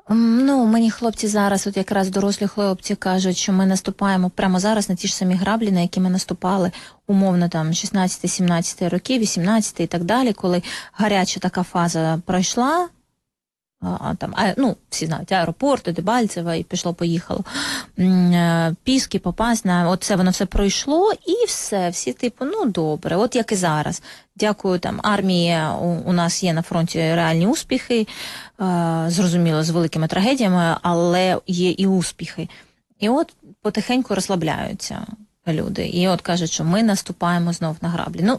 Ну, мені хлопці зараз, от якраз дорослі хлопці кажуть, що ми наступаємо прямо зараз на ті ж самі граблі, на які ми наступали умовно там 16-17 роки, 18 і так далі, коли гаряча така фаза пройшла. Ну, всі знають, аеропорти, Дебальцеве, і пішло-поїхало. Піски, Попасна, от це воно все пройшло, і все, всі типу, ну, добре, от як і зараз. Дякую, там, армії у нас є на фронті реальні успіхи, зрозуміло, з великими трагедіями, але є і успіхи. І от потихеньку розслабляються люди. І от кажуть, що ми наступаємо знов на граблі. Ну,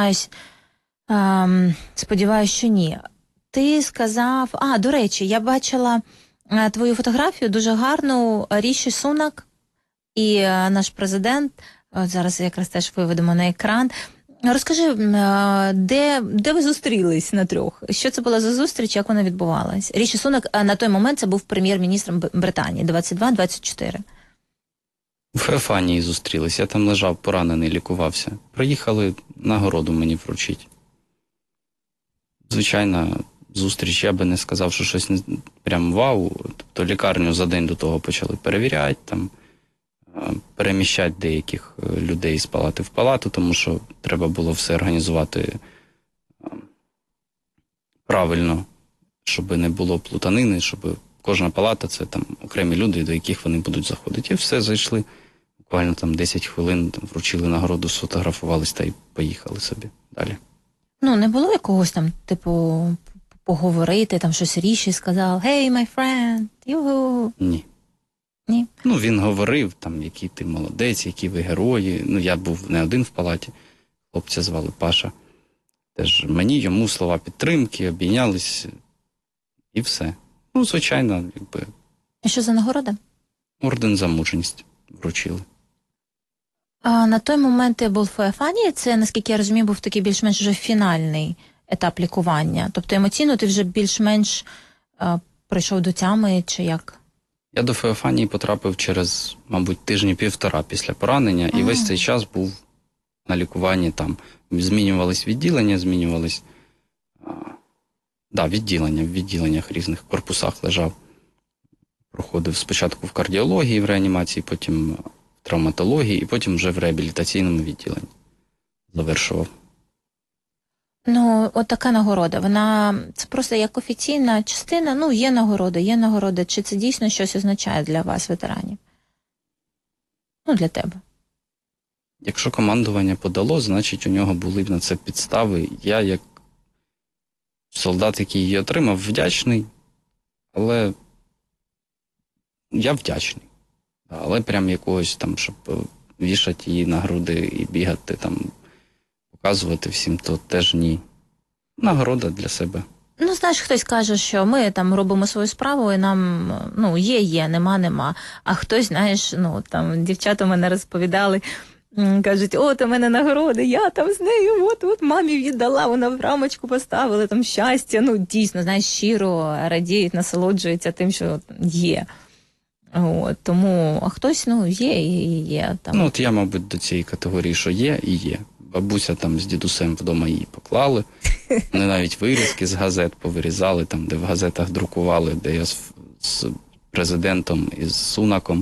сподіваюсь, що ні. Ти сказав... до речі, я бачила твою фотографію дуже гарну, Ріші Сунак і наш президент. От зараз якраз теж виведемо на екран. Розкажи, де ви зустрілись на трьох? Що це була за зустріч, як вона відбувалась? Ріші Сунак на той момент це був прем'єр-міністром Британії, 22-24. У Феофанії зустрілись, я там лежав поранений, лікувався. Приїхали нагороду мені вручити. Звичайно, зустріч, я би не сказав, що щось прям вау. Тобто лікарню за день до того почали перевіряти, там, переміщати деяких людей з палати в палату, тому що треба було все організувати правильно, щоб не було плутанини, щоб кожна палата – це там окремі люди, до яких вони будуть заходити. І все, зайшли, буквально там 10 хвилин, там, вручили нагороду, сфотографувались та й поїхали собі далі. Ну, не було якогось там, типу, поговорити, там щось Ріші сказав, «Hey, my friend, югу». Ні. Ні? Ну, він говорив, там, який ти молодець, які ви герої. Ну, я був не один в палаті, хлопця звали Паша. Теж мені, йому слова підтримки, обійнялись, і все. Ну, звичайно, якби... І що за нагорода? Орден за мужність вручили. А на той момент ти був в Феофанії, це, наскільки я розумію, був такий більш-менш вже фінальний етап лікування. Тобто емоційно ти вже більш-менш прийшов до тями, чи як? Я до Феофанії потрапив через, мабуть, тижні-півтора після поранення, і весь цей час був на лікуванні там. Змінювались відділення, відділення, в відділеннях різних корпусах лежав. Проходив спочатку в кардіології, в реанімації, потім в травматології, і потім вже в реабілітаційному відділенні завершував. Ну, от така нагорода, вона, це просто як офіційна частина, ну, є нагорода, чи це дійсно щось означає для вас, ветеранів? Ну, для тебе. Якщо командування подало, значить у нього були на це підстави. Я, як солдат, який її отримав, вдячний, але я вдячний. Але прям якогось там, щоб вішати її на груди і бігати там, показувати всім, то теж ні. Нагорода для себе. Ну, знаєш, хтось каже, що ми там робимо свою справу, і нам, ну, є, нема. А хтось, знаєш, ну, там, дівчата мене розповідали, кажуть, от у мене нагороди, я там з нею, от мамі віддала, вона в рамочку поставила, там, щастя. Ну, дійсно, знаєш, щиро радіють, насолоджуються тим, що є. От, тому, а хтось, ну, є. Там. Ну, от я, мабуть, до цієї категорії, що є і є. Бабуся там з дідусем вдома її поклали. Вони навіть вирізки з газет повирізали, там, де в газетах друкували, де я з президентом і з Сунаком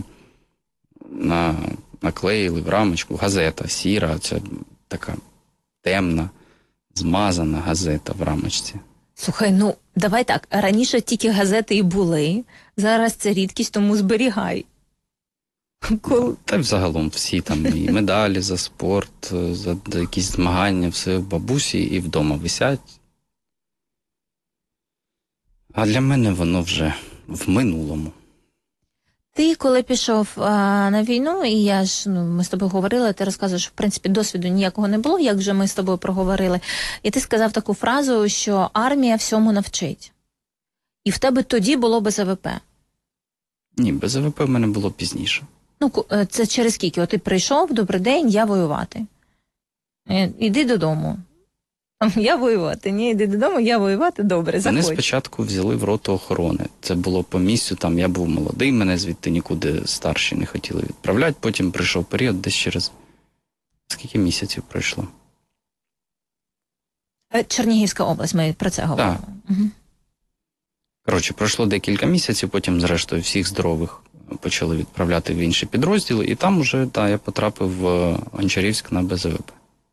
наклеїли в рамочку. Газета сіра, ця така темна, змазана газета в рамочці. Слухай, ну, давай так, раніше тільки газети і були, зараз це рідкість, тому зберігай. Та й взагалом всі там і медалі за спорт, за якісь змагання, все в бабусі і вдома висять. А для мене воно вже в минулому. Ти, коли пішов на війну, і ми з тобою говорили, ти розказуєш, що, в принципі, досвіду ніякого не було, як вже ми з тобою проговорили, і ти сказав таку фразу, що армія всьому навчить. І в тебе тоді було БЗВП. Ні, БЗВП в мене було пізніше. Ну, це через скільки? От ти прийшов, добрий день, я воювати. Іди додому. Я воювати. Ні, йди додому, я воювати, добре, заходь. Мене спочатку взяли в роту охорони. Це було по місцю, там я був молодий, мене звідти нікуди старші не хотіли відправляти. Потім прийшов період, десь через скільки місяців пройшло. Чернігівська область, ми про це говоримо. Так. Угу. Коротше, пройшло декілька місяців, потім, зрештою, всіх здорових почали відправляти в інші підрозділи, і там уже, я потрапив в Гончарівськ на БЗВП.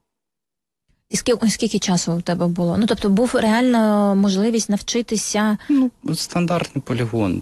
І скільки часу у тебе було? Ну, тобто, був реально можливість навчитися. Ну, стандартний полігон.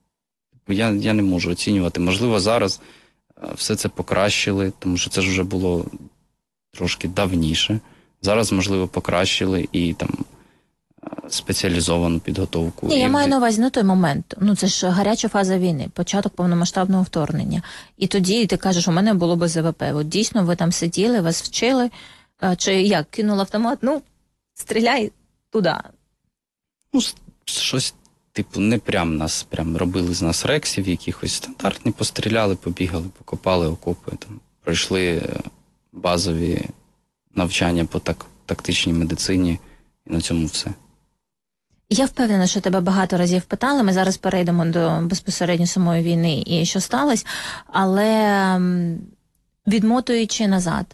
Я не можу оцінювати. Можливо, зараз все це покращили, тому що це ж вже було трошки давніше. Зараз, можливо, покращили і там спеціалізовану підготовку. Ні, я маю на увазі на той момент. Ну, це ж гаряча фаза війни, початок повномасштабного вторгнення. І тоді ти кажеш, у мене було БЗВП. От дійсно, ви там сиділи, вас вчили. Чи як, кинув автомат? Ну, стріляй туди. Ну, щось, типу, не прям нас, прям робили з нас рексів якихось стандартні, постріляли, побігали, покопали окопи, там, пройшли базові навчання по тактичній медицині, і на цьому все. Я впевнена, що тебе багато разів питали. Ми зараз перейдемо до безпосередньо самої війни і що сталося, але відмотуючи назад,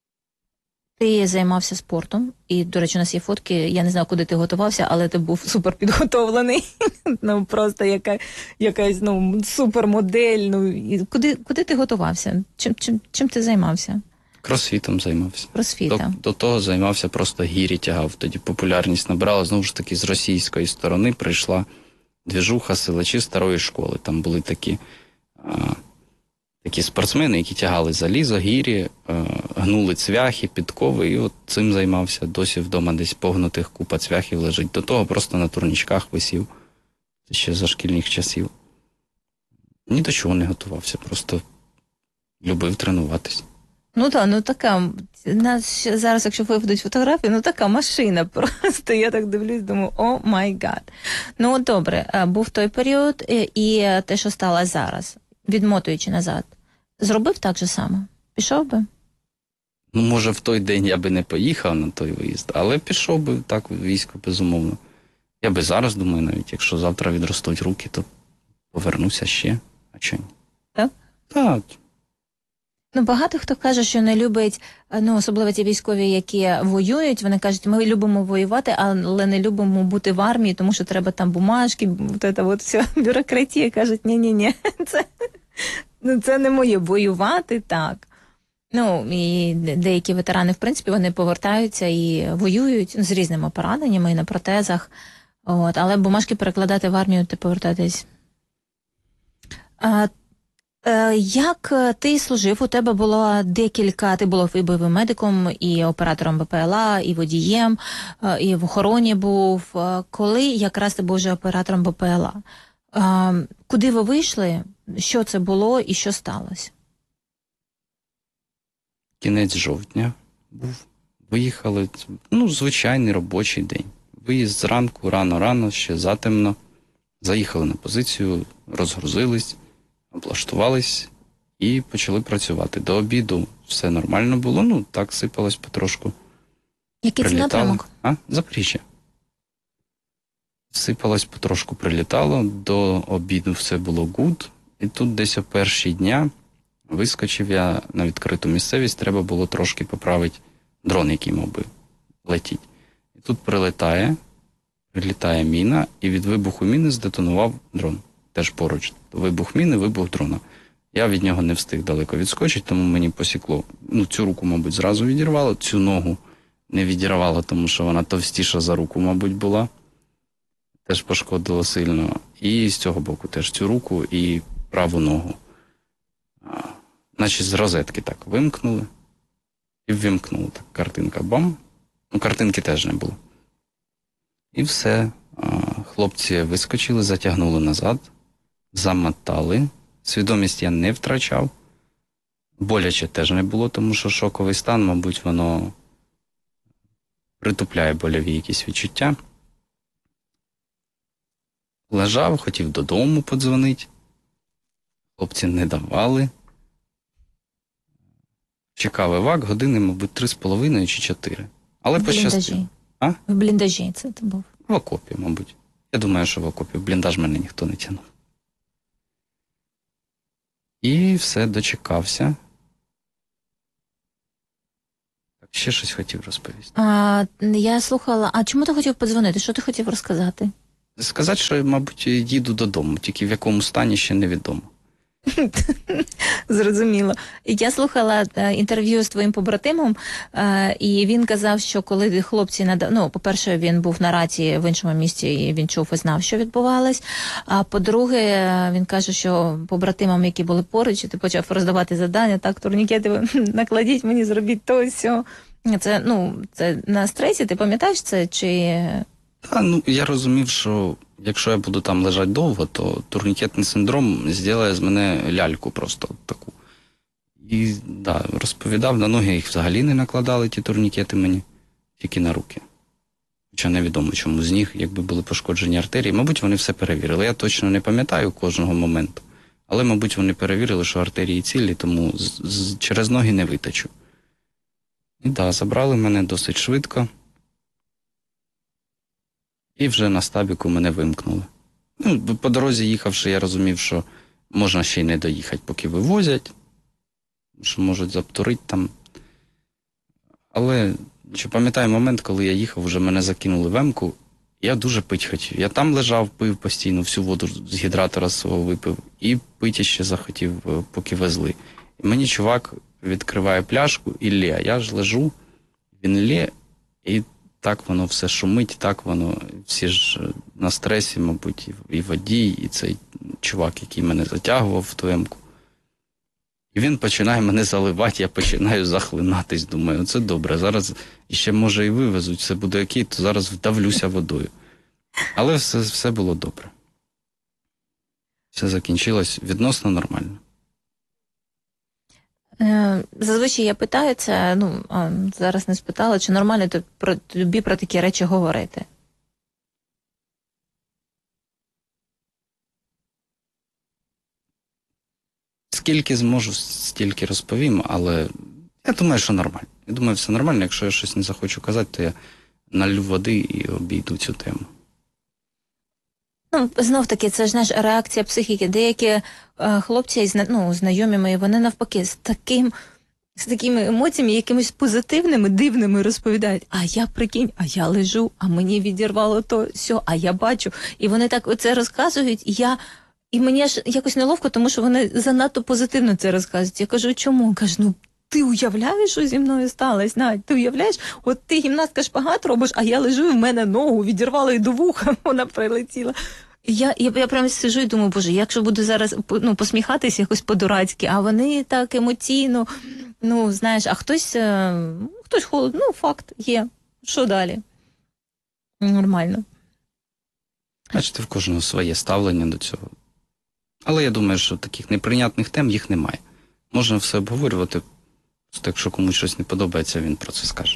ти займався спортом, і, до речі, у нас є фотки, я не знаю, куди ти готувався, але ти був супер підготовлений. Ну, просто якась супермодель. Ну, і куди ти готувався? Чим ти займався? Кросфітом займався. Кросфітом. До того займався, просто гірі тягав. Тоді популярність набрала. Знову ж таки, з російської сторони прийшла двіжуха силачі старої школи. Там були такі спортсмени, які тягали залізо, гірі, гнули цвяхи, підкови, і от цим займався. Досі вдома десь погнутих купа цвяхів лежить. До того просто на турнічках висів. Це ще за шкільних часів. Ні до чого не готувався, просто любив тренуватись. Ну так, ну така, нас зараз, якщо виведуть фотографію, ну така машина просто, я так дивлюсь, думаю, о май гад. Ну добре, був той період і те, що стало зараз, відмотуючи назад, зробив так же само? Пішов би? Ну, може, в той день я би не поїхав на той виїзд, але пішов би так в військо, безумовно. Я би зараз, думаю, навіть, якщо завтра відростуть руки, то повернуся ще, а чого ні? Так? Так. Ну, багато хто каже, що не любить, ну, особливо ті військові, які воюють, вони кажуть, ми любимо воювати, але не любимо бути в армії, тому що треба там бумажки, от вся бюрократія. Кажуть, ні-ні-ні, це не моє, воювати так. Ну, і деякі ветерани, в принципі, вони повертаються і воюють з різними пораненнями і на протезах, але бумажки перекладати в армію, ти повертатись. Як ти служив? У тебе було декілька, ти був і бойовим медиком, і оператором БПЛА, і водієм, і в охороні був. Коли якраз ти був вже оператором БПЛА? Куди ви вийшли? Що це було і що сталося? Кінець жовтня був. Виїхали, звичайний робочий день. Виїзд зранку, рано-рано, ще затемно. Заїхали на позицію, розгрузились, облаштувались і почали працювати. До обіду все нормально було, так сипалось потрошку. Який це напрямок? Запоріжжя. Сипалось потрошку, прилітало, до обіду все було гуд. І тут десь о перші дня вискочив я на відкриту місцевість, треба було трошки поправити дрон, який мав би летіти. І тут прилітає міна, і від вибуху міни здетонував дрон. Теж поруч. Вибух міни, вибух дрона. Я від нього не встиг далеко відскочити, тому мені посікло. Цю руку, мабуть, зразу відірвало, цю ногу не відірвало, тому що вона товстіша за руку, мабуть, була. Теж пошкодило сильно. І з цього боку теж цю руку і праву ногу. Наче з розетки так вимкнули. І ввімкнули. Так, картинка бам. Картинки теж не було. І все. Хлопці вискочили, затягнули назад, замотали. Свідомість я не втрачав. Боляче теж не було, тому що шоковий стан, мабуть, воно притупляє больові якісь відчуття. Лежав, хотів додому подзвонити. Хлопці не давали. Чекав евак години, мабуть, 3,5 чи 4. Але пощастило. В бліндажі це був? В окопі, мабуть. Я думаю, що в окопі. В бліндаж мене ніхто не тягнув. І все, дочекався. Так, ще щось хотів розповісти. Я слухала. А чому ти хотів подзвонити? Що ти хотів розказати? Сказати, що, мабуть, їду додому, тільки в якому стані ще невідомо. Зрозуміло. Я слухала інтерв'ю з твоїм побратимом, і він казав, що коли хлопці ну, по-перше, він був на рації в іншому місті, і він чув і знав, що відбувалось. А по-друге, він каже, що побратимам, які були поруч, ти почав роздавати завдання, так, турнікети, накладіть мені, зробіть то, сьо. Це, ну, це на стресі, ти пам'ятаєш це, чи... Та, ну, я розумів, що якщо я буду там лежати довго, то турнікетний синдром зробить з мене ляльку просто таку. І, да, розповідав, на ноги їх взагалі не накладали, ті турнікети мені, тільки на руки. Хоча невідомо, чому з ніг, якби були пошкоджені артерії. Мабуть, вони все перевірили. Я точно не пам'ятаю кожного моменту. Але, мабуть, вони перевірили, що артерії цілі, тому через ноги не витачу. І да, забрали мене досить швидко. І вже на стабіку мене вимкнули. Ну, по дорозі їхавши, я розумів, що можна ще й не доїхати, поки вивозять, що можуть заптурити там. Але чи пам'ятаю момент, коли я їхав, вже мене закинули в М-ку, я дуже пить хотів. Я там лежав, пив постійно, всю воду з гідратора свого випив, і пити ще захотів, поки везли. І мені чувак відкриває пляшку і лє. Я ж лежу, він лє, і так воно все шумить, так воно, всі ж на стресі, мабуть, і водій, і цей чувак, який мене затягував в ту М-ку. І він починає мене заливати, я починаю захлинатись, думаю, це добре, зараз ще, може, і вивезуть, все буде окей, то зараз вдавлюся водою. Але все було добре. Все закінчилось відносно нормально. Зазвичай я питаю це, ну, зараз не спитала, чи нормально тобі про такі речі говорити? Скільки зможу, стільки розповім, але я думаю, що нормально. Я думаю, все нормально. Якщо я щось не захочу казати, то я налью води і обійду цю тему. Ну, знов-таки, це ж, знаєш, реакція психіки. Деякі хлопці, ну, знайомі мої, вони навпаки з такими емоціями, якимись позитивними, дивними розповідають. А я, прикинь, а я лежу, а мені відірвало то, сьо, а я бачу. І вони так оце розказують, і мені аж якось неловко, тому що вони занадто позитивно це розказують. Я кажу, чому? Кажу, ну, ти уявляєш, що зі мною сталося, Надь? Ти уявляєш? От ти гімнастка шпагат робиш, а я лежу, і в мене ногу відірвало і до вуха, вона прилетіла. І я прямо сиджу і думаю, боже, якщо буду зараз, ну, посміхатись якось по-дурацьки, а вони так емоційно, ну, знаєш, а хтось холодно, ну, факт, є. Що далі? Нормально. Бачите, в кожного своє ставлення до цього. Але я думаю, що таких неприйнятних тем їх немає. Можна все обговорювати, просто якщо комусь щось не подобається, він про це скаже.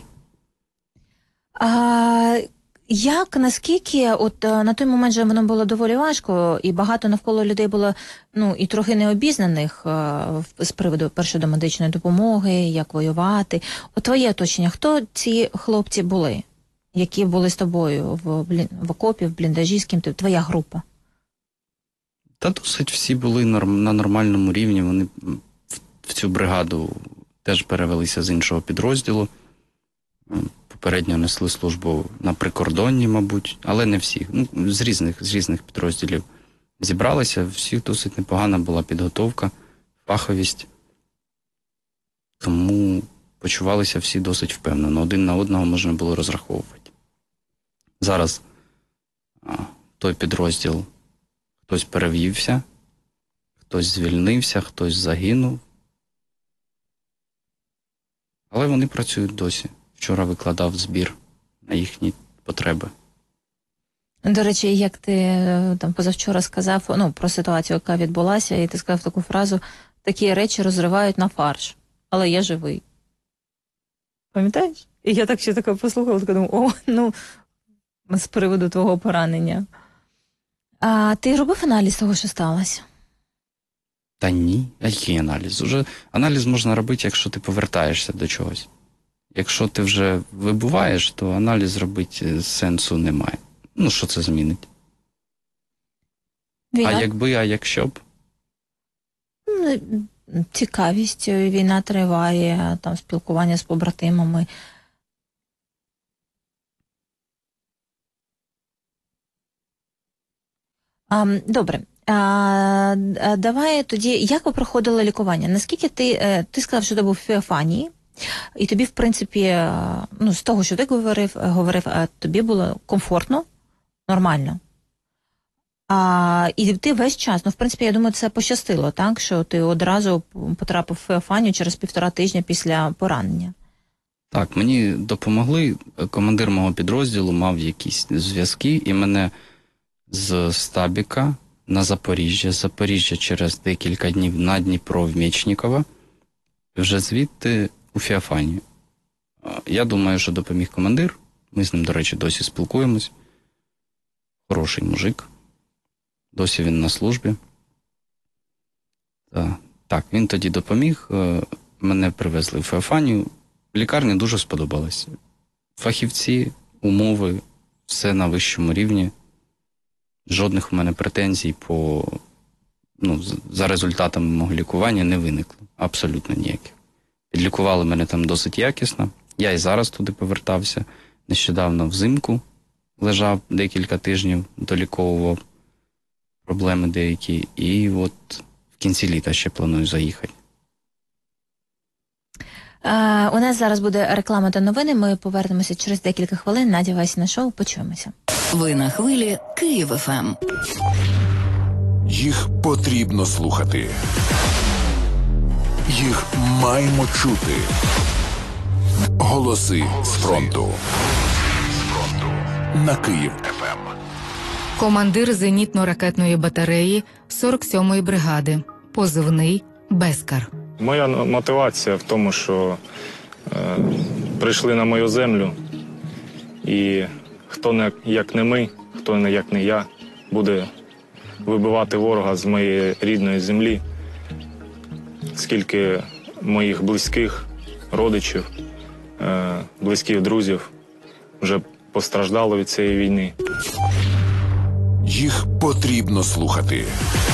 Наскільки, от на той момент же воно було доволі важко, і багато навколо людей було, ну, і трохи необізнаних з приводу першої домедичної допомоги, як воювати. От твоє оточення, хто ці хлопці були, які були з тобою в окопі, в бліндажі, з ким ти, твоя група? Та досить всі були на нормальному рівні, вони в цю бригаду теж перевелися з іншого підрозділу. Попередньо несли службу на прикордонні, мабуть, але не всі. Ну, з різних підрозділів зібралися, всіх досить непогана була підготовка, фаховість. Тому почувалися всі досить впевнено. Один на одного можна було розраховувати. Зараз той підрозділ, хтось перевівся, хтось звільнився, хтось загинув. Але вони працюють досі. Вчора викладав збір на їхні потреби. До речі, як ти там позавчора сказав, ну, про ситуацію, яка відбулася, і ти сказав таку фразу: такі речі розривають на фарш, але я живий. Пам'ятаєш? І я так ще таке послухала, така думаю, ну, з приводу твого поранення. А ти робив аналіз того, що сталося? Та ні, а який аналіз? Уже аналіз можна робити, якщо ти повертаєшся до чогось. Якщо ти вже вибуваєш, то аналіз робити сенсу немає. Ну, що це змінить? Війна? А якщо б? Цікавість, війна триває, там спілкування з побратимами. Добре. Давай тоді, як ви проходили лікування? Наскільки ти сказав, що ти був в Феофанії, і тобі, в принципі, з того, що ти говорив, тобі було комфортно, нормально. І ти весь час, в принципі, я думаю, це пощастило, так? Що ти одразу потрапив в Феофанію через 1,5 тижня після поранення. Так, мені допомогли. Командир мого підрозділу мав якісь зв'язки, і мене з Стабіка на Запоріжжя, з Запоріжжя через декілька днів на Дніпро в Мечникова, вже звідти у Феофанію. Я думаю, що допоміг командир. Ми з ним, до речі, досі спілкуємось. Хороший мужик. Досі він на службі. Так, він тоді допоміг. Мене привезли в Феофанію. Лікарні дуже сподобалось. Фахівці, умови, все на вищому рівні. Жодних у мене претензій за результатами мого лікування не виникло. Абсолютно ніяких. Підлікували мене там досить якісно. Я і зараз туди повертався. Нещодавно взимку лежав декілька тижнів, доліковував проблеми деякі. І от в кінці літа ще планую заїхати. У нас зараз буде реклама та новини. Ми повернемося через декілька хвилин. Надя Васіна шоу. Почуємося. Ви на хвилі Київ ФМ. Їх потрібно слухати. Їх маємо чути. Голоси з фронту. На Київ ФМ. Командир зенітно-ракетної батареї 47-ї бригади. Позивний Бескар. Моя мотивація в тому, що прийшли на мою землю, і хто як не ми, хто як не я, буде вибивати ворога з моєї рідної землі. Скільки моїх близьких, родичів, близьких друзів вже постраждало від цієї війни. Їх потрібно слухати.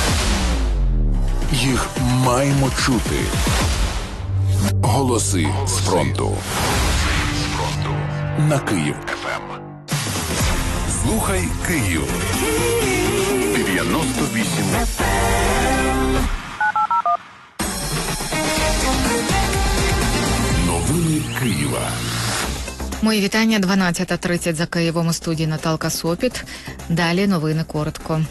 Їх маємо чути. Голоси з фронту. На Київ ФМ. Слухай Київ. 98 FM. Новини Києва. Мої вітання, 12:30 за Києвом, у студії Наталка Сопіт. Далі новини коротко.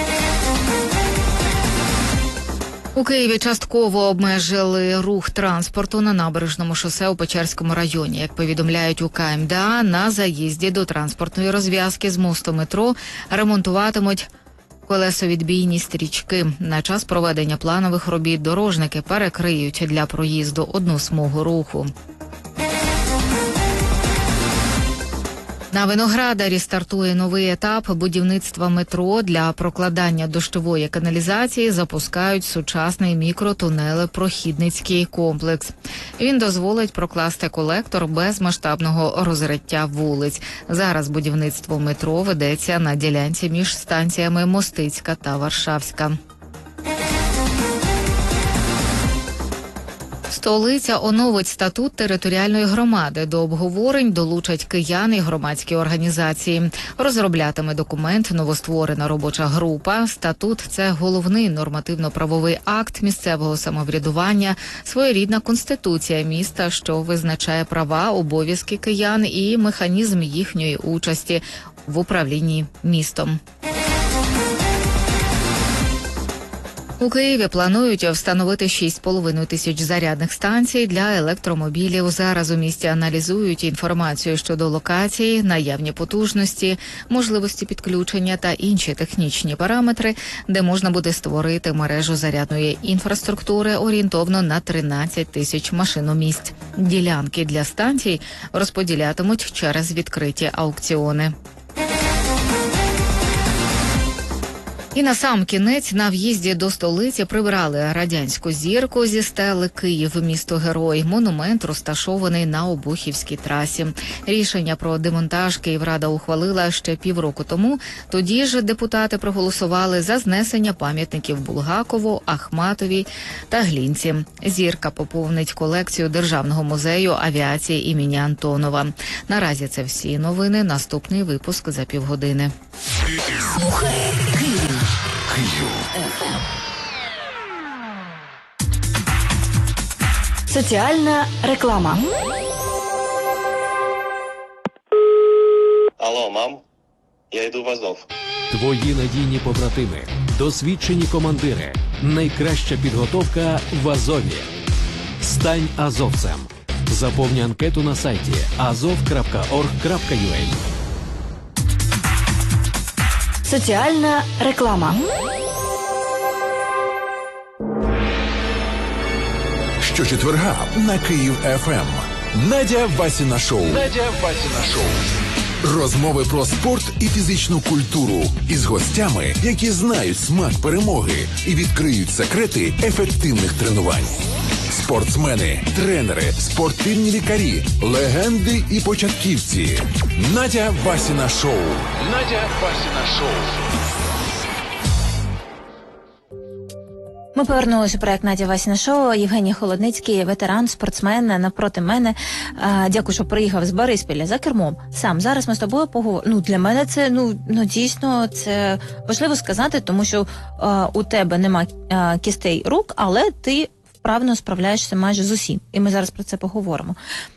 У Києві частково обмежили рух транспорту на набережному шосе у Печерському районі. Як повідомляють у КМДА, на заїзді до транспортної розв'язки з мосту метро ремонтуватимуть колесовідбійні стрічки. На час проведення планових робіт дорожники перекриють для проїзду одну смугу руху. На Виноградарі стартує новий етап будівництва метро. Для прокладання дощової каналізації запускають сучасний мікротунелепрохідницький комплекс. Він дозволить прокласти колектор без масштабного розриття вулиць. Зараз будівництво метро ведеться на ділянці між станціями Мостицька та Варшавська. Столиця оновить статут територіальної громади. До обговорень долучать кияни і громадські організації. Розроблятиме документ новостворена робоча група. Статут – це головний нормативно-правовий акт місцевого самоврядування, своєрідна конституція міста, що визначає права, обов'язки киян і механізм їхньої участі в управлінні містом. У Києві планують встановити 6,5 тисяч зарядних станцій для електромобілів. Зараз у місті аналізують інформацію щодо локації, наявні потужності, можливості підключення та інші технічні параметри, де можна буде створити мережу зарядної інфраструктури орієнтовно на 13 тисяч машиномісць. Ділянки для станцій розподілятимуть через відкриті аукціони. І на сам кінець на в'їзді до столиці прибрали радянську зірку зі стели «Київ. Місто-герой». Монумент розташований на Обухівській трасі. Рішення про демонтаж Київрада ухвалила ще півроку тому. Тоді ж депутати проголосували за знесення пам'ятників Булгакову, Ахматовій та Глінці. Зірка поповнить колекцію Державного музею авіації імені Антонова. Наразі це всі новини. Наступний випуск за півгодини. Слухай Київ. Київ. Соціальна реклама. Алло, мам, я йду в Азов. Твої надійні побратими, досвідчені командири, найкраща підготовка в Азові. Стань азовцем. Заповни анкету на сайті azov.org.ua. Соціальна реклама. Щочетверга на Київ ФМ. Надя Васіна шоу. Розмови про спорт і фізичну культуру із гостями, які знають смак перемоги і відкриють секрети ефективних тренувань. Спортсмени, тренери, спортивні лікарі, легенди і початківці. Надя Васіна шоу. Ми повернулися у проект Надя Васіна шоу. Євгеній Холодницький, ветеран, спортсмен, навпроти мене. Дякую, що приїхав з Бориспіля за кермом. Сам, зараз ми з тобою поговоримо. Ну, для мене це, дійсно, це важливо сказати, тому що у тебе нема кістей рук, але ти вправно справляєшся майже з усім. І ми зараз про це поговоримо.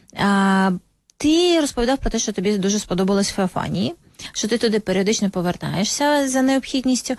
Ти розповідав про те, що тобі дуже сподобалось в Феофанії, що ти туди періодично повертаєшся за необхідністю.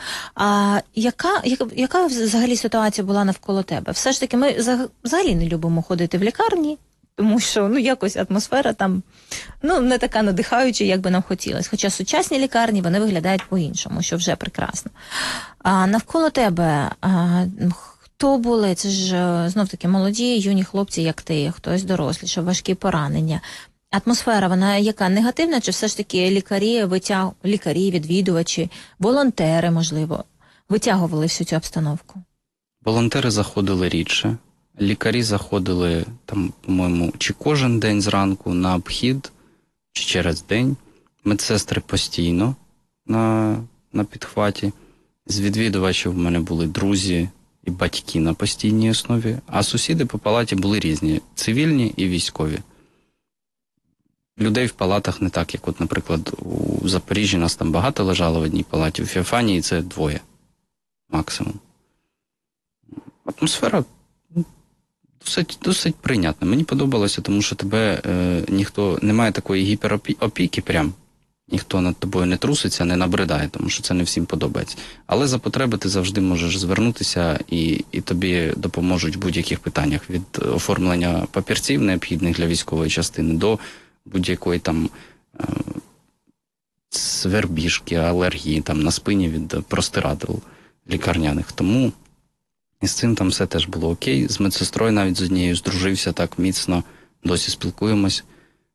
Яка взагалі ситуація була навколо тебе? Все ж таки, ми взагалі не любимо ходити в лікарні, тому що якось атмосфера там не така надихаюча, як би нам хотілося. Хоча сучасні лікарні, вони виглядають по-іншому, що вже прекрасно. Навколо тебе хто були? Це ж знов-таки молоді, юні хлопці, як ти, хтось дорослі, важкі поранення. Атмосфера, вона яка? Негативна, чи все ж таки лікарі, відвідувачі, волонтери, можливо, витягували всю цю обстановку? Волонтери заходили рідше, лікарі заходили, там, по-моєму, чи кожен день зранку на обхід, чи через день. Медсестри постійно на підхваті. З відвідувачів в мене були друзі і батьки на постійній основі, а сусіди по палаті були різні – цивільні і військові. Людей в палатах не так, як, наприклад, у Запоріжжі нас там багато лежало в одній палаті, у Феофанії це 2 максимум. Атмосфера досить прийнятна. Мені подобалося, тому що тебе немає такої гіперопіки прям. Ніхто над тобою не труситься, не набридає, тому що це не всім подобається. Але за потреби ти завжди можеш звернутися і тобі допоможуть в будь-яких питаннях. Від оформлення папірців, необхідних для військової частини, до будь-якої там свербіжки, алергії там на спині від простирадл лікарняних. Тому і з цим там все теж було окей. З медсестрою навіть з однією здружився так міцно, досі спілкуємось.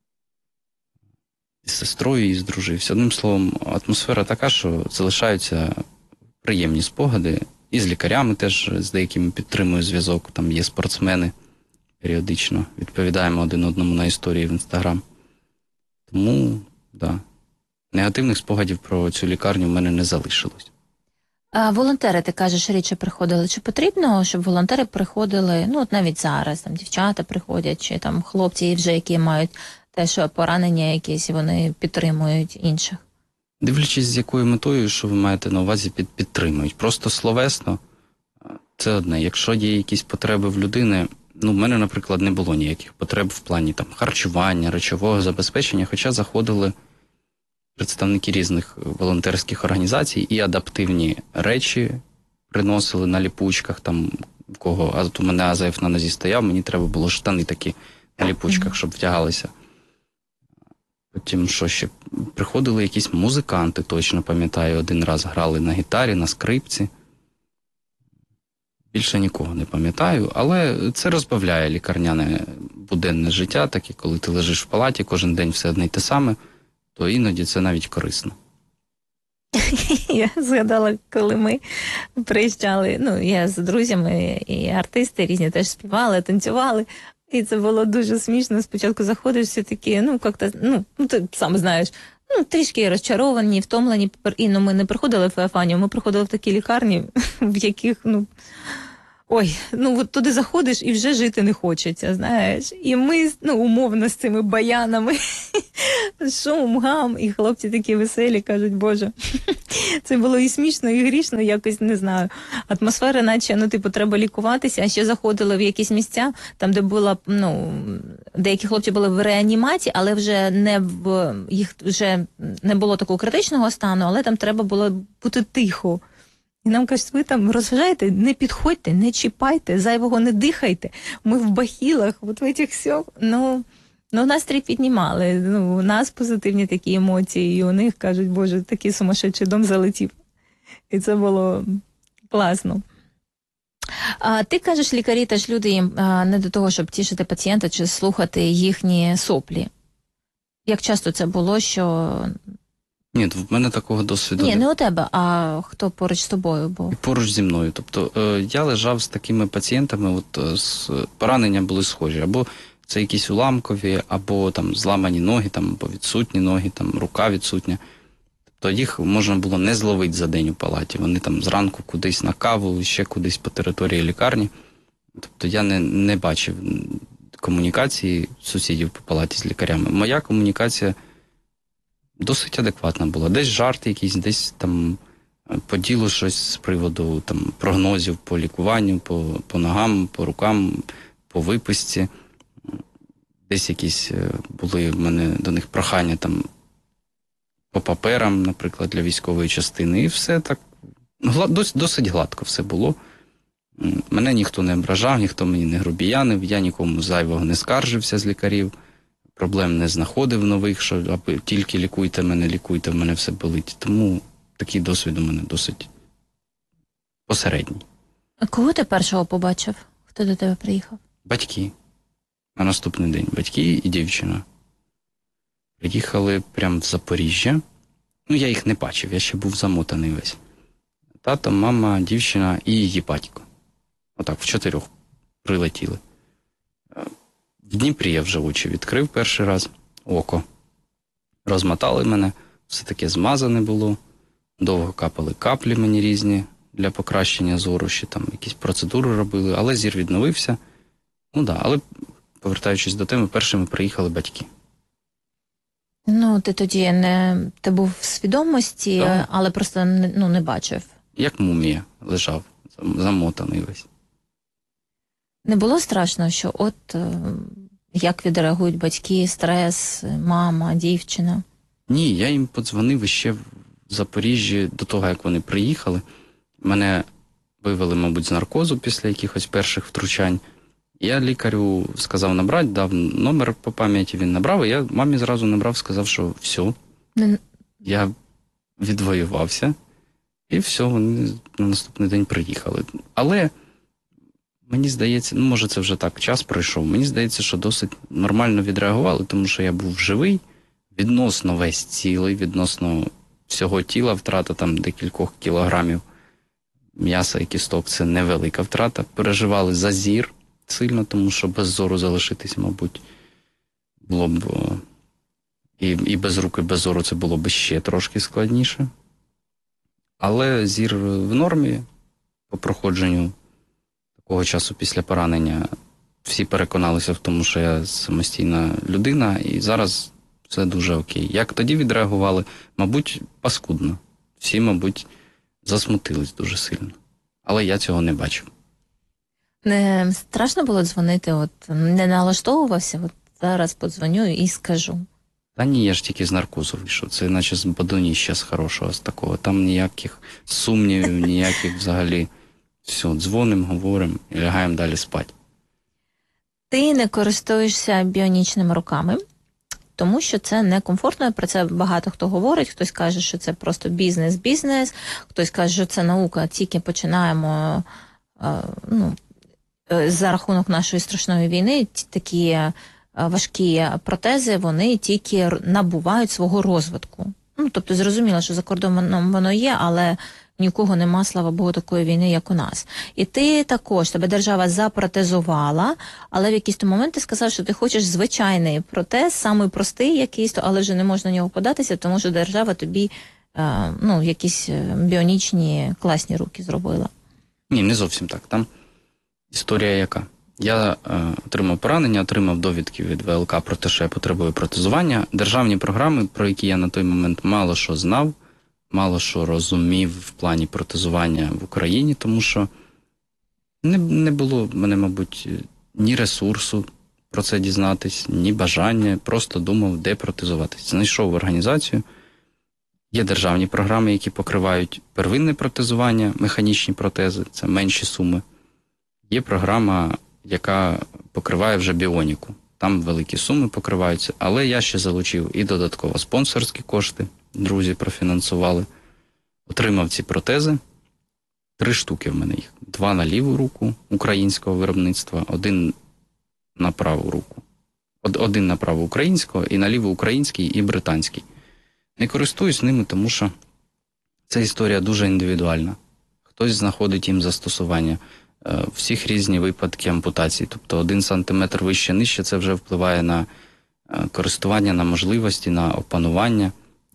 З сестрою і здружився. Одним словом, атмосфера така, що залишаються приємні спогади. І з лікарями теж з деякими підтримую зв'язок. Там є спортсмени періодично. Відповідаємо один одному на історії в Інстаграм. Тому, да, негативних спогадів про цю лікарню в мене не залишилось. А волонтери, ти кажеш, рідше приходили. Чи потрібно, щоб волонтери приходили, навіть зараз, там дівчата приходять, чи там хлопці вже, які мають теж поранення якісь, вони підтримують інших? Дивлячись, з якою метою, що ви маєте на увазі, підтримують. Просто словесно – це одне. Якщо є якісь потреби в людини, в мене, наприклад, не було ніяких потреб в плані там харчування, речового забезпечення, хоча заходили представники різних волонтерських організацій і адаптивні речі приносили на ліпучках, там в кого, у мене АЗФ на нозі стояв, мені треба було штани такі на ліпучках, щоб втягалися. Потім, що ще, приходили якісь музиканти, точно пам'ятаю, один раз грали на гітарі, на скрипці. Більше нікого не пам'ятаю, але це розбавляє лікарняне буденне життя, так і коли ти лежиш в палаті, кожен день все одне й те саме, то іноді це навіть корисно. Я згадала, коли ми приїжджали, я з друзями і артисти різні теж співали, танцювали. І це було дуже смішно. Спочатку заходиш, всі такі, ти сам знаєш, трішки розчаровані, втомлені. І ми не приходили в Феофанію, ми приходили в такі лікарні, в яких, от туди заходиш і вже жити не хочеться, знаєш. І ми, умовно, з цими баянами шум, гам, і хлопці такі веселі, кажуть, Боже, це було і смішно, і грішно, якось, не знаю. Атмосфера, наче, ну, типу, треба лікуватися, а ще заходили в якісь місця, там, де була, ну, деякі хлопці були в реанімації, але вже їх вже не було такого критичного стану, але там треба було бути тихо. І нам кажуть, ви там розважаєте, не підходьте, не чіпайте, зайвого не дихайте. Ми в бахілах, от в цих всьох, ну, настрій піднімали. Ну, у нас позитивні такі емоції, і у них, кажуть, Боже, такий сумасшедший дом залетів. І це було класно. А ти кажеш, лікарі теж люди їм не до того, щоб тішити пацієнта чи слухати їхні соплі. Як часто це було, що... Ні, в мене такого досвіду Ні, не у тебе, а хто поруч з тобою був? І поруч зі мною. Тобто я лежав з такими пацієнтами, от поранення були схожі. Або це якісь уламкові, або там зламані ноги, там, або відсутні ноги, там рука відсутня. Тобто їх можна було не зловити за день у палаті. Вони там зранку кудись на каву, ще кудись по території лікарні. Тобто я не бачив комунікації сусідів по палаті з лікарями. Моя комунікація досить адекватна була. Десь жарт якийсь, десь там по ділу щось з приводу там прогнозів по лікуванню, по ногам, по рукам, по виписці. Десь якісь були в мене до них прохання там по паперам, наприклад, для військової частини. І все так досить гладко все було. Мене ніхто не ображав, ніхто мені не грубіянив, я нікому зайвого не скаржився з лікарів. Проблем не знаходив нових, що аби тільки лікуйте, в мене все болить. Тому такий досвід у мене досить посередній. А кого ти першого побачив? Хто до тебе приїхав? Батьки. На наступний день. Батьки і дівчина. Приїхали прямо в Запоріжжя. Ну, я їх не бачив, я ще був замотаний весь. Тато, мама, дівчина і її батько. Отак, в 4 прилетіли. В Дніпрі я вже очі відкрив перший раз, око. Розмотали мене, все таке змазане було, довго капали каплі мені різні для покращення зору, ще там якісь процедури робили, але зір відновився. Ну так, але повертаючись до теми, першими приїхали батьки. Ну, ти тоді ти був в свідомості, Так. Але просто не бачив. Як мумія лежав, замотаний весь. Не було страшно, що от як відреагують батьки, стрес, мама, дівчина? Ні, я їм подзвонив ще в Запоріжжі до того, як вони приїхали. Мене вивели, мабуть, з наркозу після якихось перших втручань. Я лікарю сказав набрати, дав номер по пам'яті, він набрав, і я мамі зразу набрав, сказав, що все, я відвоювався, і все, вони на наступний день приїхали. Але мені здається, ну, може це вже так, час пройшов, мені здається, що досить нормально відреагували, тому що я був живий, відносно весь цілий, відносно всього тіла, втрата там декількох кілограмів м'яса і кісток – це невелика втрата. Переживали за зір сильно, тому що без зору залишитись, мабуть, було б і без рук, і без зору це було б ще трошки складніше. Але зір в нормі по проходженню такого часу після поранення. Всі переконалися в тому, що я самостійна людина, і зараз все дуже окей. Як тоді відреагували? Мабуть, паскудно. Всі, мабуть, засмутились дуже сильно. Але я цього не бачив. Не страшно було дзвонити? От не налаштовувався? От зараз подзвоню і скажу. Та ні, я ж тільки з наркозу вийшов. Це наче з бадоніща з хорошого, з такого. Там ніяких сумнівів, ніяких взагалі. Все, дзвоним, говоримо і лягаємо далі спати. Ти не користуєшся біонічними руками, тому що це некомфортно, про це багато хто говорить, хтось каже, що це просто бізнес, хтось каже, що це наука, тільки починаємо, за рахунок нашої страшної війни, такі важкі протези, вони тільки набувають свого розвитку. Ну, тобто, зрозуміло, що за кордоном воно є, але нікого нема, слава Богу, такої війни, як у нас. І ти також, тебе держава запротезувала, але в якийсь момент ти сказав, що ти хочеш звичайний протез, самий простий якийсь, але вже не можна на нього податися, тому що держава тобі якісь біонічні класні руки зробила. Ні, не зовсім так. Там історія яка? Я отримав поранення, отримав довідки від ВЛК про те, що я потребую протезування. Державні програми, про які я на той момент мало що знав, мало що розумів в плані протезування в Україні, тому що не було в мене, мабуть, ні ресурсу про це дізнатись, ні бажання, просто думав, де протезуватись. Знайшов організацію. Є державні програми, які покривають первинне протезування, механічні протези, це менші суми. Є програма, яка покриває вже біоніку. Там великі суми покриваються, але я ще залучив і додатково спонсорські кошти, друзі профінансували. Отримав ці протези, 3 штуки в мене їх. 2 на ліву руку українського виробництва, 1 на праву руку. 1 на праву українського, і на ліву український і британський. Не користуюсь ними, тому що ця історія дуже індивідуальна. Хтось знаходить їм застосування. Всіх різні випадки ампутації. Тобто 1 сантиметр вище-нижче, це вже впливає на користування, на можливості, на опанування,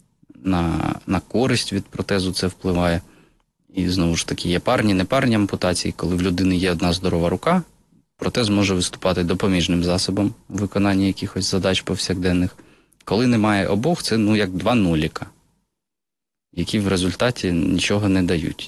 на користь від протезу це впливає. І знову ж таки, є парні, непарні ампутації. Коли в людини є одна здорова рука, протез може виступати допоміжним засобом у виконанні якихось задач повсякденних. Коли немає обох, це як 2 нуліка, які в результаті нічого не дають.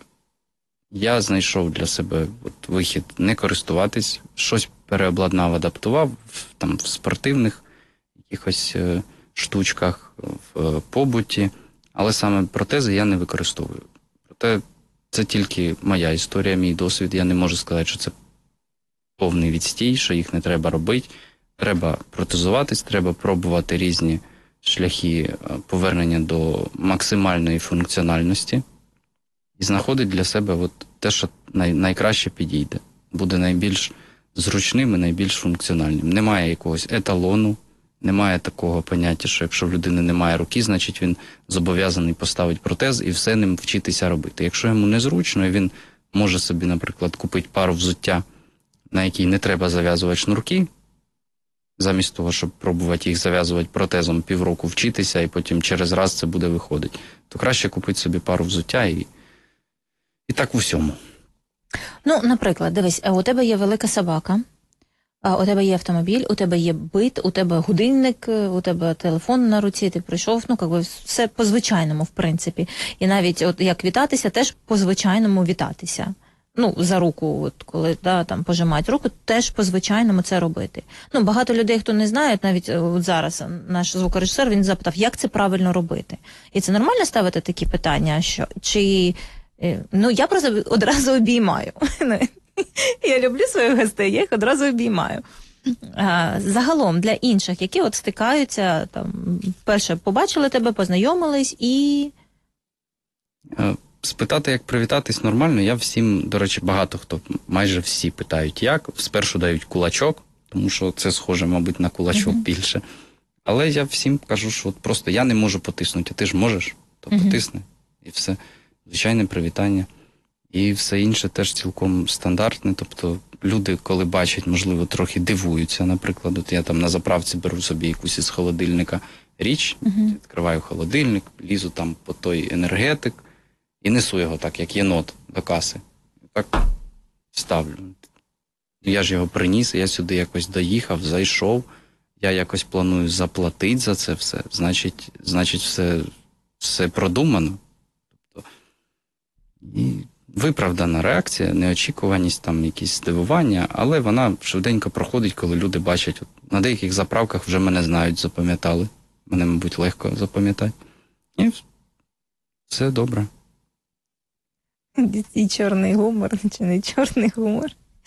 Я знайшов для себе вихід не користуватись, щось переобладнав, адаптував в спортивних якихось штучках, в побуті, але саме протези я не використовую. Проте це тільки моя історія, мій досвід. Я не можу сказати, що це повний відстій, що їх не треба робити. Треба протезуватись, треба пробувати різні шляхи повернення до максимальної функціональності і знаходить для себе те, що найкраще підійде. Буде найбільш зручним і найбільш функціональним. Немає якогось еталону, немає такого поняття, що якщо в людини немає руки, значить він зобов'язаний поставити протез і все ним вчитися робити. Якщо йому незручно, і він може собі, наприклад, купити пару взуття, на якій не треба зав'язувати шнурки, замість того, щоб пробувати їх зав'язувати протезом півроку вчитися, і потім через раз це буде виходити, то краще купити собі пару взуття і так в усьому. Наприклад, дивись, у тебе є велика собака, у тебе є автомобіль, у тебе є бит, у тебе годинник, у тебе телефон на руці, ти прийшов, все по-звичайному, в принципі. І навіть як вітатися, теж по-звичайному вітатися. За руку, коли там пожимають руку, теж по-звичайному це робити. Багато людей, хто не знає, навіть зараз наш звукорежисер, він запитав, як це правильно робити. І це нормально ставити такі питання, я просто одразу обіймаю. Я люблю своїх гостей, я їх одразу обіймаю. Загалом для інших, які стикаються, перше побачили тебе, познайомились і... Спитати, як привітатись, нормально. Я всім, до речі, багато хто, майже всі питають, як. Спершу дають кулачок, тому що це схоже, мабуть, на кулачок більше. Але я всім кажу, що просто я не можу потиснути, а ти ж можеш, то потисни. І все. Звичайне привітання. І все інше теж цілком стандартне. Тобто люди, коли бачать, можливо, трохи дивуються. Наприклад, я там на заправці беру собі якусь із холодильника річ, відкриваю холодильник, лізу там по той енергетик, і несу його так, як єнот, до каси. Так ставлю. Я ж його приніс, я сюди якось доїхав, зайшов. Я якось планую заплатити за це все. Значить все продумано. Тобто, і виправдана реакція, неочікуваність, там якісь здивування, але вона швиденько проходить, коли люди бачать. На деяких заправках вже мене знають, запам'ятали. Мене, мабуть, легко запам'ятати. І все добре. І чорний гумор, чи не чорний гумор.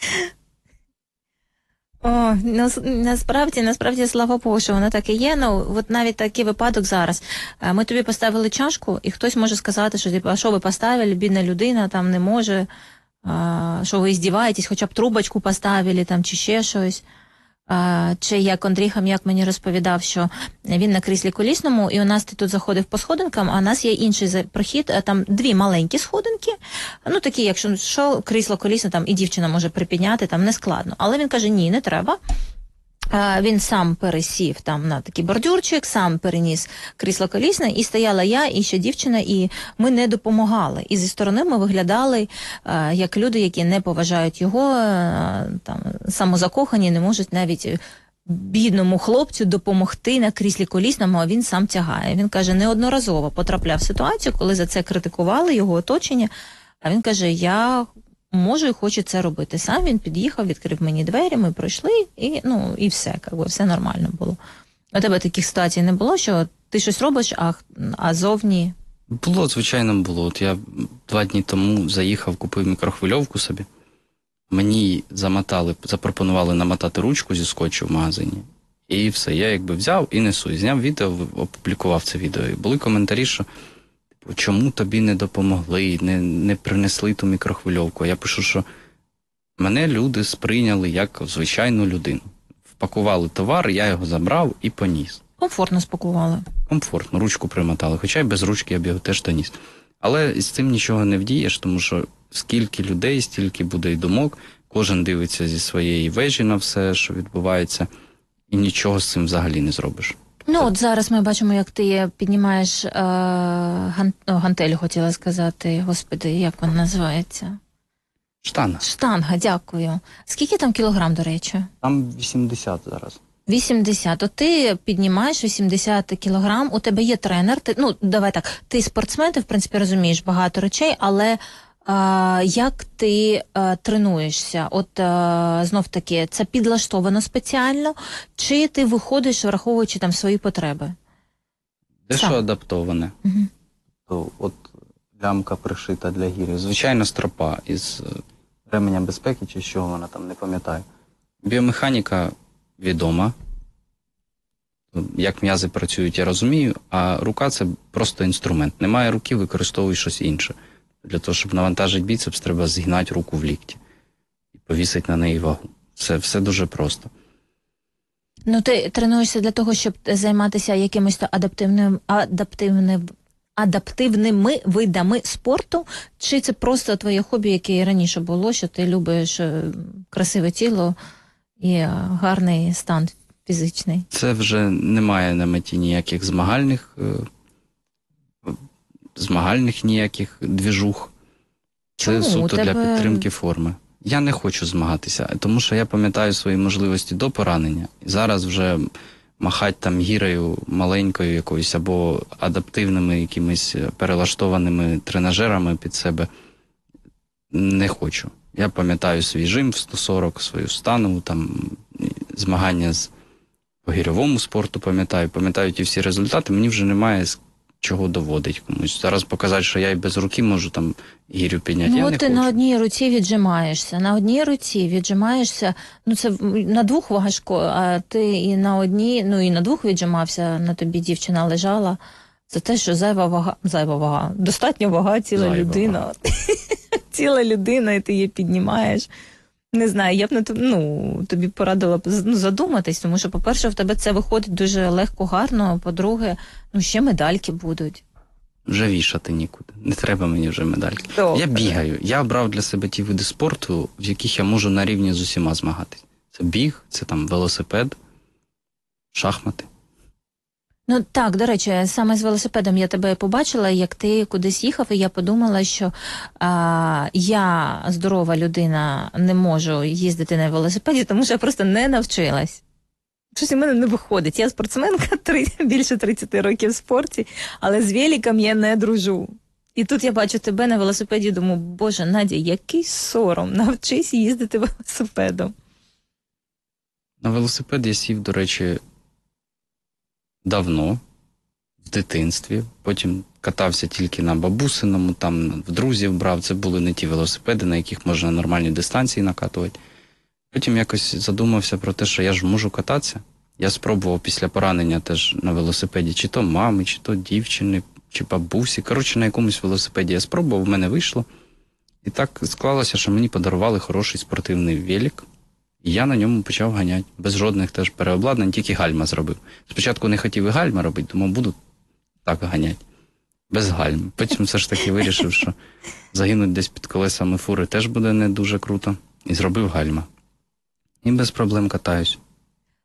Насправді, слава Богу, що воно так і є. Навіть такий випадок зараз. Ми тобі поставили чашку, і хтось може сказати, що а що ви поставили, бідна людина, там не може, що ви здіваєтесь, хоча б трубочку поставили, там, чи ще щось. Чи як Андрій Хам'як мені розповідав, що він на кріслі колісному, і у нас ти тут заходив по сходинкам, а у нас є інший прохід, там 2 маленькі сходинки, такі, якщо крісло колісне, там і дівчина може припідняти, там не складно. Але він каже, ні, не треба. Він сам пересів там на такий бордюрчик, сам переніс крісло колісне, і стояла я, і ще дівчина, і ми не допомагали. І зі сторони ми виглядали як люди, які не поважають його, там, самозакохані, не можуть навіть бідному хлопцю допомогти на кріслі колісному, а він сам тягає. Він каже, неодноразово потрапляв в ситуацію, коли за це критикували його оточення, а він каже, я можу і хочу це робити. Сам він під'їхав, відкрив мені двері, ми пройшли, і все, все нормально було. У тебе таких ситуацій не було, що ти щось робиш, а зовні... Було, звичайно, було. От я 2 дні тому заїхав, купив мікрохвильовку собі. Мені запропонували намотати ручку зі скотчу в магазині. І все, я взяв і несу. І зняв відео, опублікував це відео. І були коментарі, що чому тобі не допомогли, не принесли ту мікрохвильовку. Я пишу, що мене люди сприйняли як звичайну людину. Впакували товар, я його забрав і поніс. Комфортно спакували. Комфортно, ручку примотали. Хоча й без ручки я б його теж доніс. Але з цим нічого не вдієш, тому що скільки людей, стільки буде й думок, кожен дивиться зі своєї вежі на все, що відбувається, і нічого з цим взагалі не зробиш. От зараз ми бачимо, як ти піднімаєш гантель, хотіла сказати, господи, як вона називається? Штанга. Штанга, дякую. Скільки там кілограм, до речі? Там 80 зараз. 80. От ти піднімаєш 80 кілограм, у тебе є тренер, давай так, ти спортсмен, ти, в принципі, розумієш багато речей, але як ти тренуєшся? От знов-таки, це підлаштовано спеціально, чи ти виходиш, враховуючи там свої потреби? Дещо адаптоване. Угу. То от лямка пришита для гірів. Звичайно, стропа із ременя безпеки, чи з чого вона там, не пам'ятаю. Біомеханіка відома. Як м'язи працюють, я розумію, а рука – це просто інструмент. Немає руки, використовуй щось інше. Для того, щоб навантажити біцепс, треба зігнати руку в лікті і повісити на неї вагу. Все дуже просто. Ти тренуєшся для того, щоб займатися якимось адаптивними видами спорту, чи це просто твоє хобі, яке і раніше було, що ти любиш красиве тіло і гарний стан фізичний? Це вже немає на меті ніяких змагальних ніяких двіжух. Це суто для підтримки форми. Я не хочу змагатися, тому що я пам'ятаю свої можливості до поранення. І зараз вже махати там гірею маленькою якоюсь або адаптивними якимись перелаштованими тренажерами під себе не хочу. Я пам'ятаю свій жим в 140, свою станову, там змагання по гірьовому спорту пам'ятаю ті всі результати, мені вже немає чого доводить комусь. Зараз показати, що я і без руки можу там гірю підняти, я не хочу. Ти на одній руці віджимаєшся, це на 2 важко, а ти і на одній, і на 2 віджимався, на тобі дівчина лежала. Це те, що зайва вага, достатньо вага, ціла людина. Ціла людина, і ти її піднімаєш. Не знаю, я б тобі порадила задуматись, тому що, по-перше, в тебе це виходить дуже легко, гарно, а по-друге, ще медальки будуть. Вже вішати нікуди. Не треба мені вже медальки. Я бігаю. Я обрав для себе ті види спорту, в яких я можу на рівні з усіма змагатись. Це біг, це там велосипед, шахмати. Так, до речі, саме з велосипедом я тебе побачила, як ти кудись їхав, і я подумала, що я, здорова людина, не можу їздити на велосипеді, тому що я просто не навчилась. Щось у мене не виходить. Я спортсменка, більше 30 років в спорті, але з великом я не дружу. І тут я бачу тебе на велосипеді і думаю, боже, Надя, який сором, навчись їздити велосипедом. На велосипед я сів, до речі, давно, в дитинстві. Потім катався тільки на бабусиному, там в друзів брав. Це були не ті велосипеди, на яких можна нормальні дистанції накатувати. Потім якось задумався про те, що я ж можу кататися. Я спробував після поранення теж на велосипеді, чи то мами, чи то дівчини, чи бабусі. Коротше, на якомусь велосипеді я спробував, в мене вийшло. І так склалося, що мені подарували хороший спортивний велик. І я на ньому почав ганяти. Без жодних теж переобладнань, тільки гальма зробив. Спочатку не хотів і гальма робити, думав, буду так ганяти. Без гальм. Потім все ж таки вирішив, що загинути десь під колесами фури теж буде не дуже круто. І зробив гальма. І без проблем катаюсь.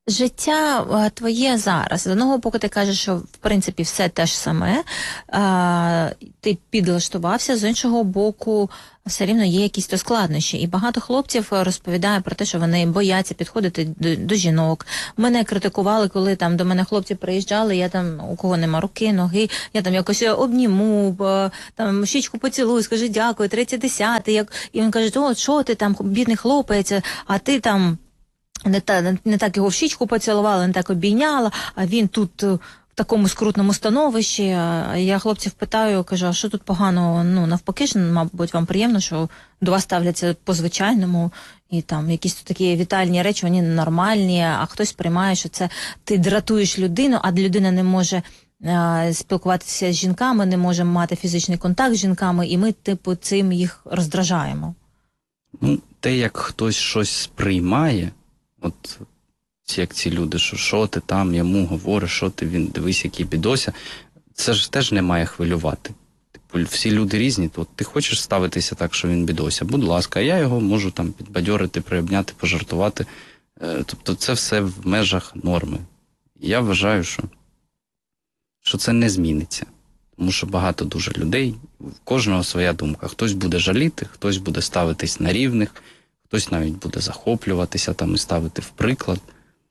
Життя твоє зараз. З одного боку, ти кажеш, що в принципі все те ж саме, ти підлаштувався, з іншого боку, все рівно є якісь то складнощі. І багато хлопців розповідає про те, що вони бояться підходити до жінок. Мене критикували, коли там до мене хлопці приїжджали, я там, у кого нема руки, ноги, я там якось обніму, там щічку поцілую, скажи дякую, 30-10. І він каже, о, що ти там, бідний хлопець, а ти там не так його в щічку поцілувала, не так обійняла, а він тут в такому скрутному становищі. Я хлопців питаю, кажу, а що тут поганого? Ну, навпаки ж, мабуть, вам приємно, що до вас ставляться по-звичайному, і там якісь такі вітальні речі, вони нормальні, а хтось приймає, що це ти дратуєш людину, а людина не може спілкуватися з жінками, не може мати фізичний контакт з жінками, і ми, типу, цим їх роздражаємо. Ну, те, як хтось щось сприймає, от як ці люди, що ти там йому говориш, що ти, він, дивись, який бідося, це ж теж не має хвилювати. Типу, всі люди різні, то ти хочеш ставитися так, що він бідося, будь ласка, я його можу там підбадьорити, приобняти, пожартувати. Тобто це все в межах норми. І я вважаю, що це не зміниться. Тому що багато дуже людей, в кожного своя думка. Хтось буде жаліти, хтось буде ставитись на рівних, хтось навіть буде захоплюватися там і ставити в приклад.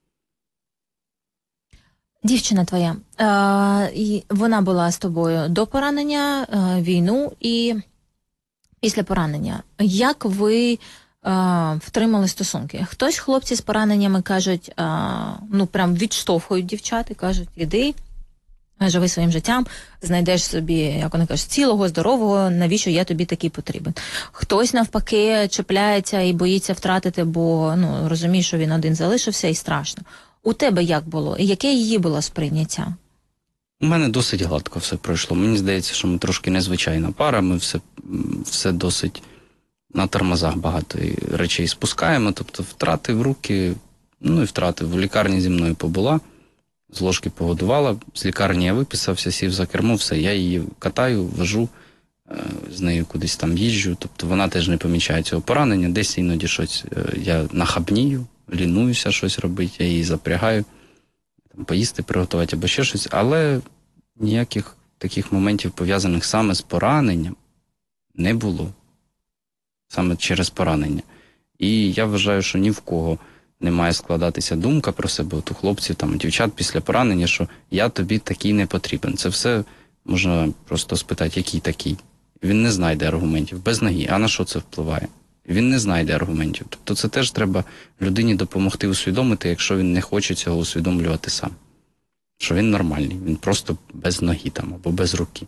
Дівчина твоя, вона була з тобою до поранення, війну і після поранення. Як ви втримали стосунки? Хтось, хлопці з пораненнями кажуть, ну прям відштовхують дівчат і кажуть, іди, живи своїм життям, знайдеш собі, як вони кажуть, цілого, здорового, навіщо я тобі такий потрібен. Хтось, навпаки, чіпляється і боїться втратити, бо ну, розуміє, що він один залишився і страшно. У тебе як було? І яке її було сприйняття? У мене досить гладко все пройшло. Мені здається, що ми трошки незвичайна пара, ми все досить на тормозах багато речей спускаємо, тобто втратив руки, ну і втратив. В лікарні зі мною побула, з ложки погодувала, з лікарні я виписався, сів за кермо, все, я її катаю, вожу, з нею кудись там їжджу, тобто вона теж не помічає цього поранення, десь іноді щось я нахабнію, лінуюся щось робити, я її запрягаю, там, поїсти приготувати або ще щось, але ніяких таких моментів, пов'язаних саме з пораненням, не було. Саме через поранення. І я вважаю, що ні в кого не має складатися думка про себе, от у хлопців, там, у дівчат після поранення, що я тобі такий не потрібен. Це все можна просто спитати, який такий. Він не знайде аргументів, без ноги. А на що це впливає? Він не знайде аргументів. Тобто це теж треба людині допомогти усвідомити, якщо він не хоче цього усвідомлювати сам. Що він нормальний, він просто без ноги там або без руки.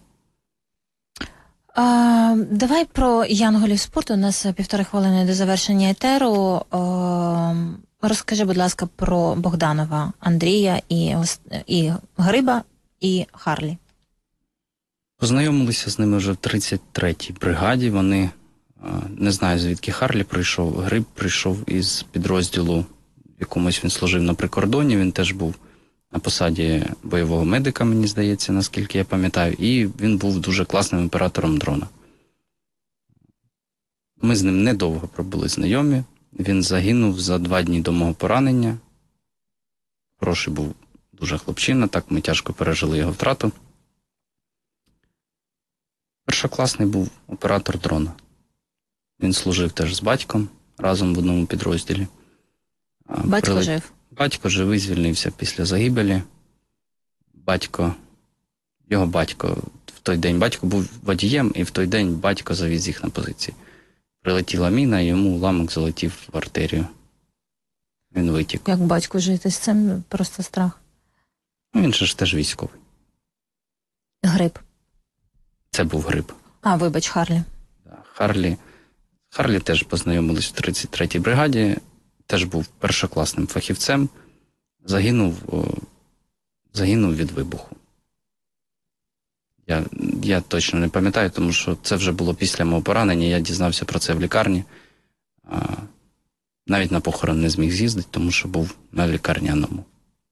Давай про янголів спорту. У нас 1,5 хвилини до завершення етеру. Розкажи, будь ласка, про Богданова Андрія і Гриба, і Харлі. Познайомилися з ними вже в 33-й бригаді. Вони, не знаю, звідки Харлі прийшов. Гриб прийшов із підрозділу, в якомусь він служив на прикордоні. Він теж був на посаді бойового медика, мені здається, наскільки я пам'ятаю. І він був дуже класним оператором дрона. Ми з ним недовго пробули знайомі. Він загинув за 2 дні до мого поранення. Хороший був дуже хлопчина, так ми тяжко пережили його втрату. Першокласний був оператор дрона. Він служив теж з батьком разом в одному підрозділі. Батько жив? Батько живий, звільнився після загибелі. Його батько в той день, батько був водієм, і в той день батько завіз їх на позиції. Прилетіла міна, і йому уламок залетів в артерію. Він витік. Як батько жити з цим? Просто страх. Ну, він же ж теж військовий. Гриб. Це був Гриб. Вибач, Харлі. Харлі теж познайомились в 33-й бригаді. Теж був першокласним фахівцем. Загинув від вибуху. Я точно не пам'ятаю, тому що це вже було після мого поранення, я дізнався про це в лікарні. Навіть на похорон не зміг з'їздити, тому що був на лікарняному.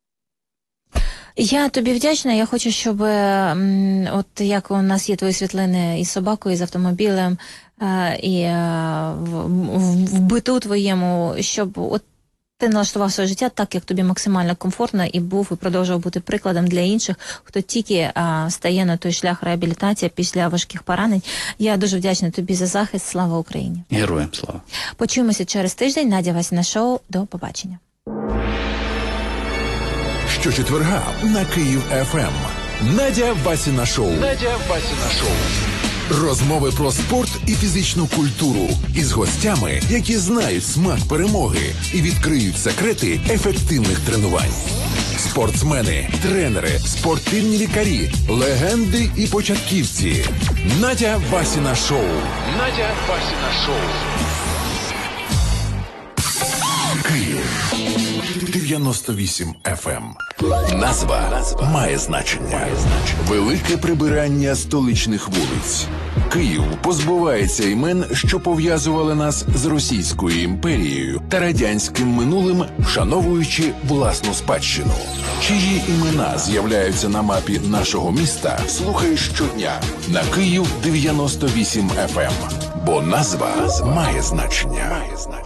Я тобі вдячна, я хочу, щоб, от як у нас є твої світлини із собакою, з автомобілем, і в биту твоєму, щоб от Ти налаштував своє життя так, як тобі максимально комфортно, і був і продовжував бути прикладом для інших, хто тільки стає на той шлях реабілітації після важких поранень. Я дуже вдячна тобі за захист. Слава Україні! Героям слава! Почуємося через тиждень. Надя Васіна шоу. До побачення. Щочетверга на Київ ФМ. Надя Васіна шоу. Розмови про спорт і фізичну культуру із гостями, які знають смак перемоги і відкриють секрети ефективних тренувань. Спортсмени, тренери, спортивні лікарі, легенди і початківці. Надя Васіна шоу. Київ 98 FM. Назва має значення. Велике прибирання столичних вулиць. Київ позбувається імен, що пов'язували нас з Російською імперією та радянським минулим, вшановуючи власну спадщину. Чиї імена з'являються на мапі нашого міста, слухай щодня на Київ 98 FM. Бо назва має значення.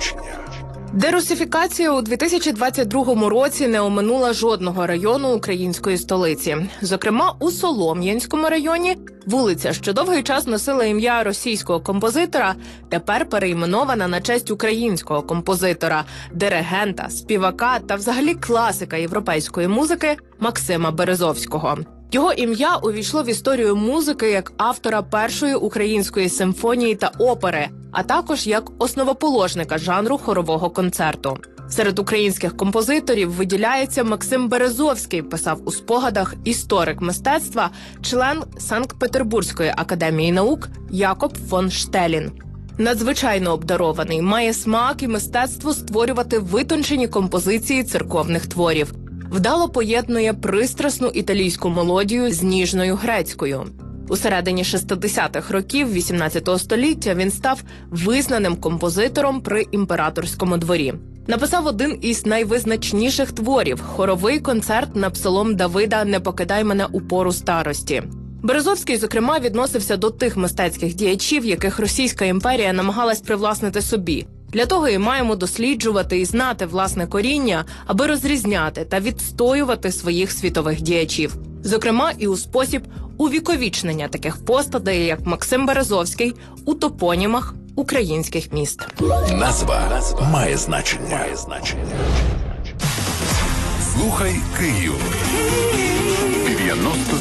Дерусифікація у 2022 році не оминула жодного району української столиці. Зокрема, у Солом'янському районі вулиця, що довгий час носила ім'я російського композитора, тепер перейменована на честь українського композитора, диригента, співака та взагалі класика європейської музики Максима Березовського. Його ім'я увійшло в історію музики як автора першої української симфонії та опери, а також як основоположника жанру хорового концерту. Серед українських композиторів виділяється Максим Березовський, писав у спогадах історик мистецтва, член Санкт-Петербурзької академії наук Якоб фон Штелін. Надзвичайно обдарований, має смак і мистецтво створювати витончені композиції церковних творів. Вдало поєднує пристрасну італійську мелодію з ніжною грецькою. У середині 60-х років 18 століття він став визнаним композитором при імператорському дворі. Написав один із найвизначніших творів – хоровий концерт на псалом Давида «Не покидай мене у пору старості». Березовський, зокрема, відносився до тих мистецьких діячів, яких Російська імперія намагалась привласнити собі. Для того і маємо досліджувати і знати власне коріння, аби розрізняти та відстоювати своїх світових діячів. Зокрема, і у спосіб увіковічнення таких постатей, як Максим Березовський, у топонімах українських міст. Назва має значення. Слухай Київ. 97